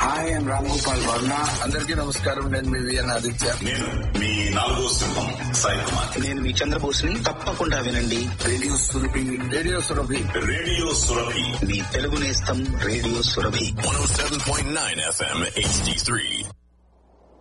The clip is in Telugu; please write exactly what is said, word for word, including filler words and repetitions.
Hi I'm Ram Gopal Varma. అందరికీ నమస్కారం. నేను మీ విఎన్ ఆదిత్య. నేను మీ నాలుగో సింహం సాయి కుమార్. నేను మీ చంద్రబోస్ని. తప్పకుండా వినండి radio Surabhi. Radio Surabhi. Radio Surabhi. మీ తెలుగు నేస్తం radio Surabhi. one oh seven point nine F M H D three.